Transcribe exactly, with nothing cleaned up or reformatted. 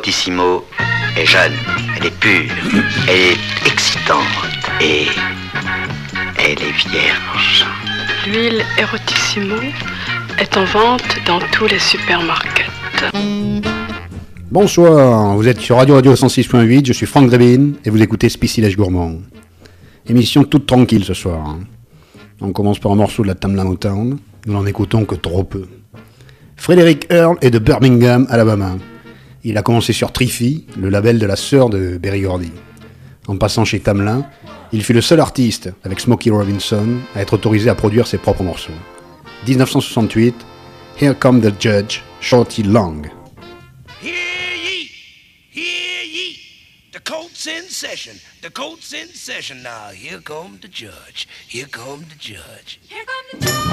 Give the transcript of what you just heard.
Erotissimo est jeune, elle est pure, elle est excitante et elle est vierge. L'huile Erotissimo est en vente dans tous les supermarkets. Bonsoir, vous êtes sur Radio Radio cent six point huit, je suis Franck Drebin et vous écoutez Spicilège Gourmand. Émission toute tranquille ce soir. On commence par un morceau de la Tamla Motown, nous n'en écoutons que trop peu. Frédéric Earle est de Birmingham, Alabama. Il a commencé sur Triffy, le label de la sœur de Berry Gordy. En passant chez Tamla, il fut le seul artiste, avec Smokey Robinson, à être autorisé à produire ses propres morceaux. dix-neuf cent soixante-huit, Here Come the Judge, Shorty Long. Hear ye, hear ye, the court's in session, the court's in session now. Here come the judge, here come the judge. Here come the judge.